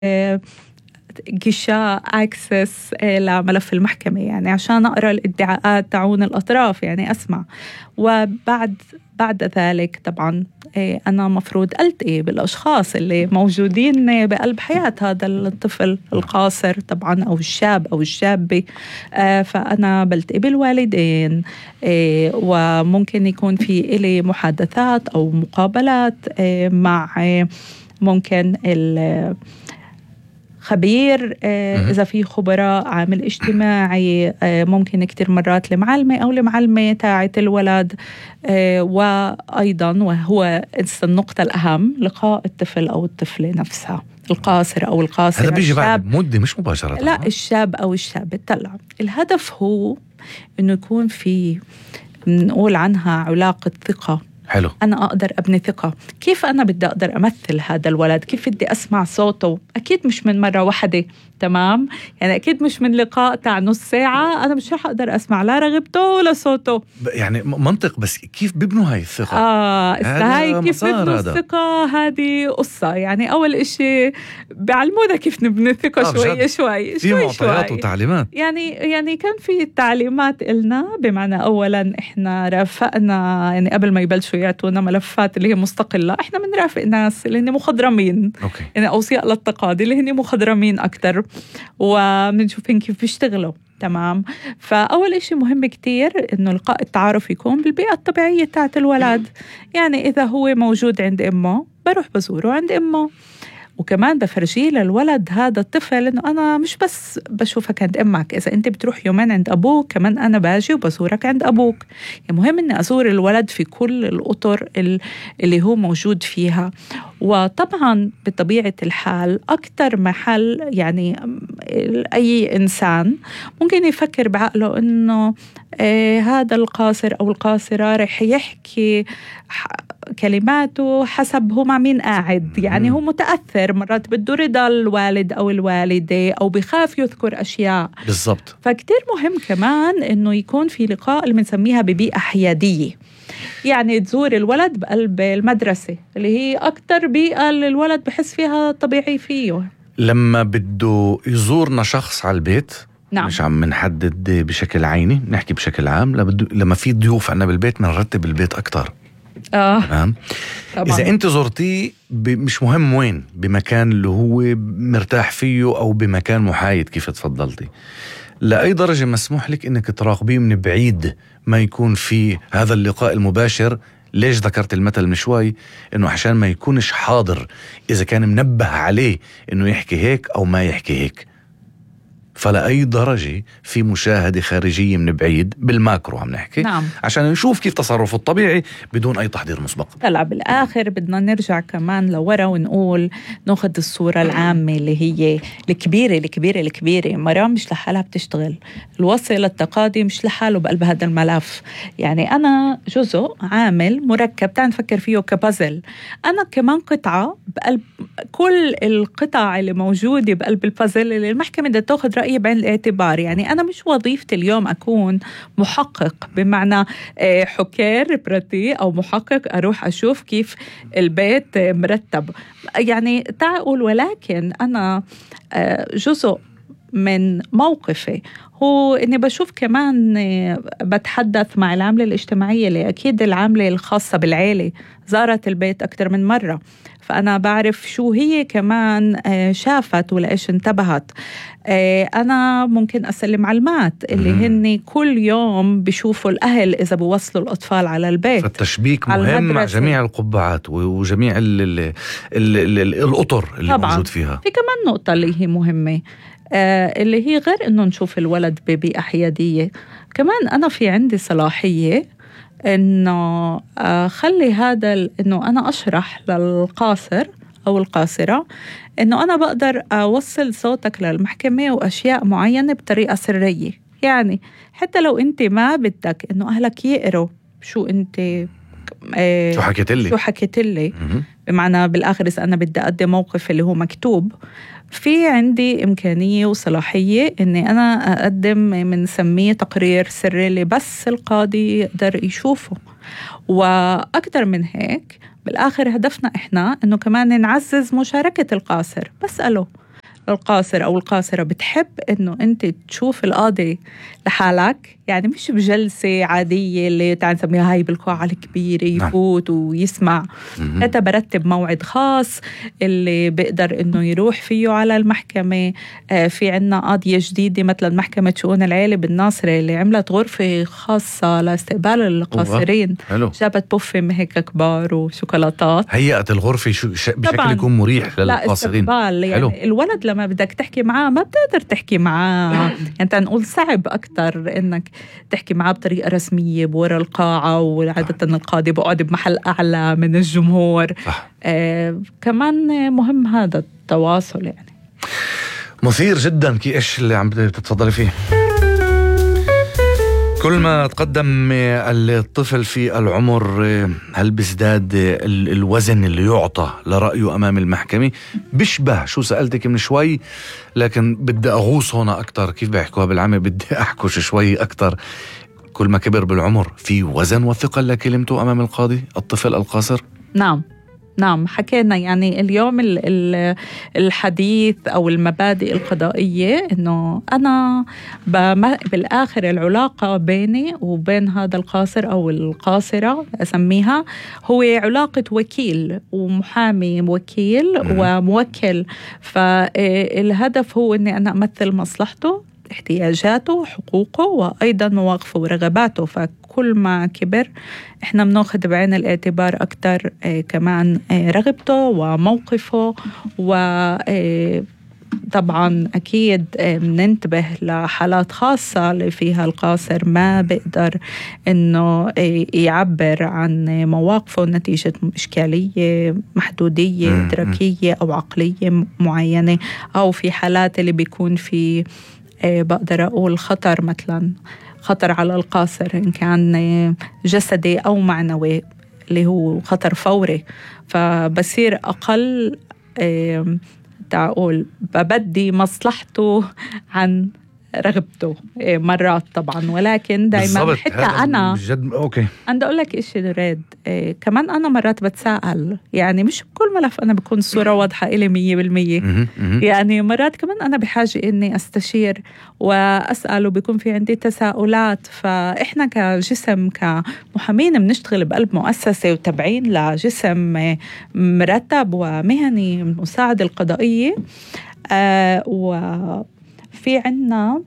جشاء أكسس لملف المحكمة، يعني عشان أقرأ الادعاءات تعون الأطراف، يعني أسمع. بعد ذلك طبعا أنا مفروض ألتقي بالأشخاص اللي موجودين بقلب حياة هذا الطفل القاصر طبعا، أو الشاب أو الشابة. فأنا بلتقي بالوالدين، وممكن يكون في إلي محادثات أو مقابلات مع ممكن خبير، إذا في خبراء، عامل اجتماعي، ممكن كتير مرات المعلمة أو المعلمة تاعت الولد. وأيضا وهو النقطة الأهم، لقاء الطفل أو الطفلة نفسها، القاصر أو القاصرة. هذا بيجي بعد مدة مش مباشرة. لا، الشاب أو الشابة. طلع الهدف هو إنه يكون في، نقول عنها علاقة ثقة. حلو. أنا أقدر أبني ثقة. كيف أنا بدي أقدر أمثل هذا الولد؟ كيف بدي أسمع صوته؟ أكيد مش من مرة واحدة، تمام؟ يعني أكيد مش من لقاء تاع نص ساعة أنا مش رح أقدر أسمع لا رغبته ولا صوته. يعني منطق، بس كيف بيبنوا هاي الثقة؟ هاي كيف بيبنوا الثقة؟ هذه قصة. يعني أول إشي بعلمونا كيف نبني الثقة شوي في معطيات وتعليمات. يعني كان في تعليمات إلنا، بمعنى أولا إحنا رافقنا، يعني قبل ما يبلشوا يعطونا ملفات اللي هي مستقلة، إحنا بنرافق ناس اللي هن مخضرمين، يعني أوصياء للتقاضي اللي هن مخضرمين أكتر، وبنشوفين كيف بيشتغلوا. تمام. فأول إشي مهم كتير إنه لقاء التعارف يكون بالبيئة الطبيعية تاعت الولد. يعني إذا هو موجود عند أمه بروح بزوره عند أمه، وكمان بفرجيه للولد هذا الطفل إنه أنا مش بس بشوفك عند أمك، إذا أنت بتروح يومين عند أبوك كمان أنا باجي وبزورك عند أبوك. يعني مهم إني أزور الولد في كل الأطر اللي هو موجود فيها. وطبعا بطبيعة الحال أكتر محل، يعني أي إنسان ممكن يفكر بعقله إنه هذا القاصر أو القاصرة رح يحكي كلماته حسب هو مع مين قاعد. يعني هو متأثر، مرات بده رضا الوالد أو الوالدة، أو بخاف يذكر أشياء. بالضبط. فكتير مهم كمان إنه يكون في لقاء اللي بنسميها ببيئة حيادية. يعني تزور الولد بقلب المدرسة اللي هي أكتر بيئة اللي الولد بحس فيها طبيعي فيه. لما بده يزورنا شخص على البيت، نعم. مش عم نحدد بشكل عيني، نحكي بشكل عام. لما في ضيوف عنا بالبيت نرتب البيت أكتر. تمام. إذا أنت زرتيه مش مهم وين، بمكان اللي هو مرتاح فيه أو بمكان محايد كيف تفضلتي، لأي درجة مسموح لك إنك تراقبيه من بعيد، ما يكون في هذا اللقاء المباشر. ليش ذكرت المثل من شوي؟ إنه عشان ما يكونش حاضر إذا كان منبه عليه إنه يحكي هيك أو ما يحكي هيك. فلا أي درجة في مشاهدة خارجية من بعيد بالماكرو عم نحكي، نعم. عشان نشوف كيف تصرفه الطبيعي بدون أي تحضير مسبق. طلع بالآخر بدنا نرجع كمان لورا ونقول ناخذ الصورة العامة اللي هي الكبيرة. مرام مش لحالها بتشتغل، الوصي للتقاضي مش لحاله بقلب هذا الملف. يعني أنا جزء عامل مركب، تعال نفكر فيه كبازل. أنا كمان قطعة بقلب كل القطع اللي موجودة بقلب البازل اللي المحكمة بدها تاخذ رأيي بعين الاعتبار. يعني أنا مش وظيفتي اليوم أكون محقق، بمعنى حكير براتي أو محقق أروح أشوف كيف البيت مرتب. يعني تعقل، ولكن أنا جزء من موقفي هو إني بشوف كمان، بتحدث مع العاملة الاجتماعية اللي أكيد العاملة الخاصة بالعيلة زارت البيت أكتر من مرة، فأنا بعرف شو هي كمان شافت ولا إيش انتبهت. أنا ممكن أسلم معلومات اللي هن كل يوم بيشوفوا الأهل إذا بيوصلوا الأطفال على البيت. فالتشبيك مهم مع جميع القبعات وجميع الأطر اللي طبعاً موجود فيها. في كمان نقطة اللي هي مهمة، اللي هي غير إنه نشوف الولد ببيئة حيادية، كمان أنا في عندي صلاحية إنه خلي هذا، إنه أنا أشرح للقاصر أو القاصرة إنه أنا بقدر أوصل صوتك للمحكمة وأشياء معينة بطريقة سرية. يعني حتى لو أنت ما بدك إنه أهلك يقروا شو أنت شو حكيت لي، بمعنى بالآخر إذا أنا بدي أقدم موقف اللي هو مكتوب، في عندي إمكانية وصلاحية إني أنا أقدم من سميه تقرير سري اللي بس القاضي يقدر يشوفه. وأكثر من هيك بالآخر هدفنا إحنا إنه كمان نعزز مشاركة القاصر. بسأله القاصر أو القاصرة بتحب إنه أنت تشوف القاضي لحالك، يعني مش بجلسة عادية اللي تعال نسميها هاي بالقاعة الكبيرة يفوت ويسمع. أنت برتب موعد خاص اللي بيقدر إنه يروح فيه على المحكمة. في عنا قاضية جديدة مثلا محكمة شؤون العيلة بالناصرة اللي عملت غرفة خاصة لاستقبال القاصرين، جابت بوفة هيك كبار وشوكولاتات، هيئت الغرفة بشكل يكون مريح للقاصرين. يعني حلو. الولد لما بدك تحكي معاه ما بتقدر تحكي معاه يعني نقول صعب أكتر إنك تحكي معاه بطريقة رسمية بورا القاعة، وعادة القاضي بقعد بمحل أعلى من الجمهور. كمان مهم هذا التواصل. يعني مثير جدا إيش اللي عم تتفضلي فيه. كل ما تقدم الطفل في العمر هل بيزداد الوزن اللي يعطى لرأيه أمام المحكمة؟ بيشبه شو سألتك من شوي، لكن بدي أغوص هنا أكتر. كيف بيحكوها بالعامة؟ بدي أحكش شوي أكتر. كل ما كبر بالعمر في وزن وثقل لكلمته أمام القاضي الطفل القاصر؟ نعم حكينا يعني اليوم الحديث أو المبادئ القضائية إنه أنا بالآخر العلاقة بيني وبين هذا القاصر أو القاصرة أسميها هو علاقة وكيل ومحامي وكيل وموكل. فالهدف هو إني أنا أمثل مصلحته، احتياجاته، حقوقه، وأيضا مواقفه ورغباته. فكل ما كبر احنا بناخذ بعين الاعتبار أكتر كمان رغبته وموقفه. وطبعا أكيد بننتبه لحالات خاصة اللي فيها القاصر ما بيقدر إنه يعبر عن مواقفه نتيجة إشكالية، محدودية إدراكية أو عقلية معينة، أو في حالات اللي بيكون في بقدر أقول خطر، مثلا خطر على القاصر إن كان جسدي أو معنوي اللي هو خطر فوري. فبصير أقل تقول ببدي مصلحته عن رغبته مرات طبعا، ولكن دايما حتى أنا أوكي. أنا أقول لك إيش نريد كمان أنا مرات بتساءل، يعني مش بكل ملف أنا بكون الصورة واضحة إلي 100%. يعني مرات كمان أنا بحاجة إني أستشير وأسأل وبيكون في عندي تساؤلات. فإحنا كجسم كمحامين بنشتغل بقلب مؤسسة وتابعين لجسم مرتب ومهني المساعدة القضائية. وفي عنا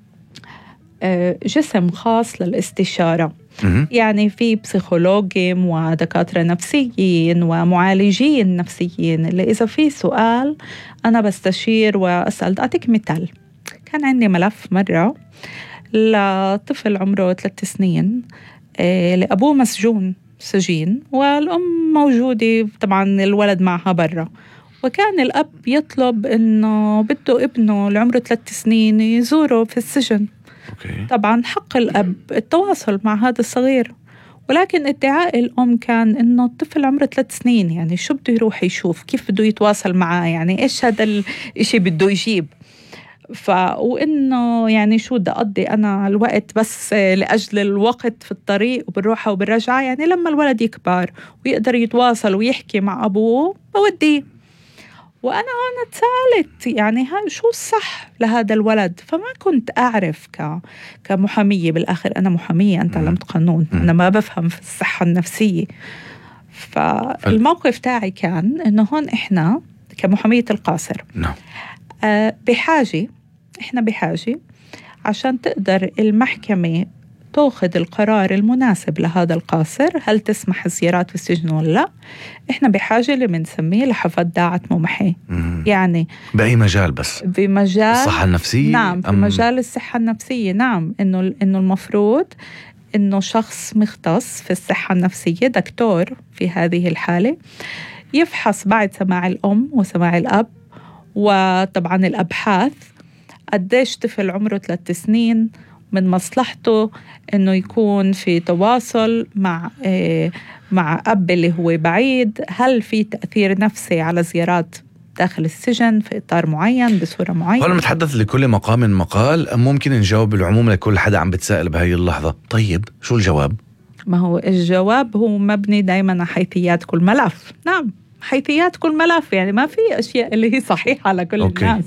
جسم خاص للاستشارة، يعني في بسيكولوجين ودكاترة نفسيين ومعالجين نفسيين اللي إذا في سؤال أنا بستشير وأسأل. أعطيك مثال، كان عندي ملف مرة لطفل عمره 3 سنين لأبوه سجين والأم موجودة، طبعا الولد معها برا، وكان الأب يطلب إنه بده ابنه اللي عمره 3 سنين يزوره في السجن. طبعا حق الأب التواصل مع هذا الصغير، ولكن ادعاء الأم كان إنه الطفل عمره 3 سنين، يعني شو بده يروح يشوف، كيف بده يتواصل معاه، يعني إيش هذا الإشي بده يجيب. وإنه يعني شو بدي أقضي أنا الوقت بس لأجل الوقت في الطريق وبالروحة وبالرجعة، يعني لما الولد يكبر ويقدر يتواصل ويحكي مع أبوه بوديه. وأنا تسألت يعني شو الصح لهذا الولد، فما كنت أعرف كمحامية. بالآخر أنا محامية، أنا تعلمت قانون، أنا ما بفهم في الصحة النفسية. فالموقف تاعي كان إنه هون إحنا كمحامية القاصر إحنا بحاجة عشان تقدر المحكمة تأخذ القرار المناسب لهذا القاصر، هل تسمح الزيارات في السجن ولا لا. إحنا بحاجة اللي بنسميه لحفظ داعة ممحي، يعني بأي مجال؟ بس بمجال الصحة النفسية؟ نعم، في مجال الصحة النفسية. نعم، إنه المفروض إنه شخص مختص في الصحة النفسية، دكتور في هذه الحالة، يفحص بعد سماع الأم وسماع الأب، وطبعا الأبحاث قديش طفل عمره 3 سنين من مصلحته إنه يكون في تواصل مع أب اللي هو بعيد، هل في تأثير نفسي على زيارات داخل السجن في إطار معين بصورة معينة. هل نتحدث لكل مقام مقال أم ممكن نجاوب بالعموم لكل حدا عم بتسائل بهاي اللحظة؟ طيب شو الجواب؟ ما هو الجواب هو مبني دايما على حيثيات كل ملف. نعم، حيثيات كل ملف، يعني ما في أشياء اللي هي صحيحة لكل الناس.